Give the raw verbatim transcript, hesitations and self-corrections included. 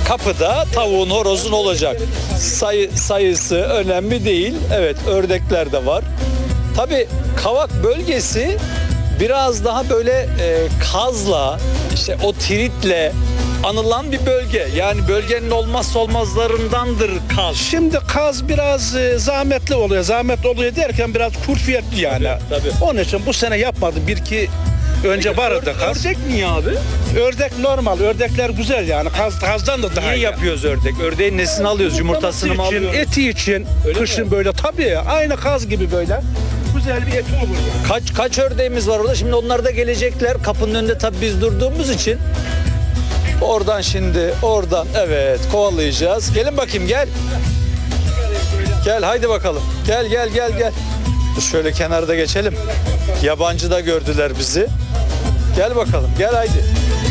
kapıda tavuğun, horozun olacak. Sayı, sayısı önemli değil. Evet, ördekler de var. Tabii Kavak bölgesi biraz daha böyle e, kazla, işte o tritle anılan bir bölge. Yani bölgenin olmazsa olmazlarındandır kaz. Şimdi kaz biraz e, zahmetli oluyor. Zahmetli oluyor derken biraz kurfiyetli yani. Tabii, tabii. Onun için bu sene yapmadım. Bir iki önce vardı kaz. Ördek niye abi? Ördek normal. Ördekler güzel yani. Kaz, kazdan da daha Niye iyi. yapıyoruz ördek? Ördeğin nesini alıyoruz? Yumurtasını mı için, alıyoruz? eti için, Öyle kışın mi? böyle tabii aynı kaz gibi böyle. Güzel bir eti olur yani. Kaç kaç ördeğimiz var orada? Şimdi onlar da gelecekler. Kapının önünde tabii biz durduğumuz için. Oradan şimdi, oradan evet kovalayacağız. Gelin bakayım gel. Gel haydi bakalım. Gel gel gel gel. Dur şöyle kenarda geçelim. Yabancı da gördüler bizi. Gel bakalım gel haydi.